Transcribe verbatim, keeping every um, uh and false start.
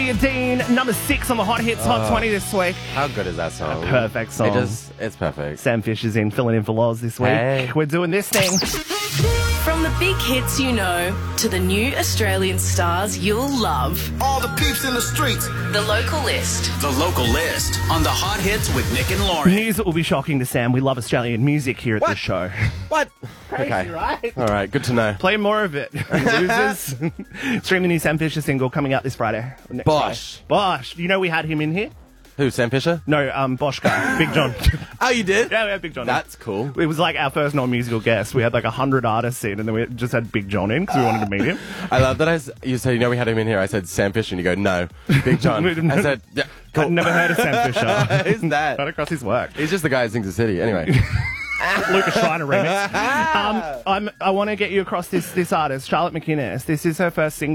Olivia Dean, number six on the Hot Hits Hot Oh. twenty this week. How good is that song? A perfect song. It just, it's perfect. Sam Fisher's in, filling in for Loz this week. Hey. We're doing this thing. From the big hits you know to the new Australian stars you'll love. All the peeps in the streets. The local list. The local list on the Hot Hits with Nick and Lauren. News that will be shocking to Sam. We love Australian music here at What? the show. What? Crazy, Okay. right? All right, good to know. Play more of it. Losers. Stream the new Sam Fisher single coming out this Friday. Next Bosh. Friday. Bosh. You know we had him in here? Who, Sam Fisher? No, um, Bosch guy. Big John. Oh, you did? Yeah, we had Big John in. That's cool. It was like our first non-musical guest. We had like a hundred artists in, and then we just had Big John in because we wanted to meet him. I love that I s- you said, you know, we had him in here. I said Sam Fisher, and you go, no, Big John. I said, yeah, cool. I'd never heard of Sam Fisher. Isn't that? Right across his work. He's just the guy who sings the city. Anyway. Lucas Schreiner remix. Um, I'm, I want to get you across this this artist, Charlotte McInnes. This is her first single.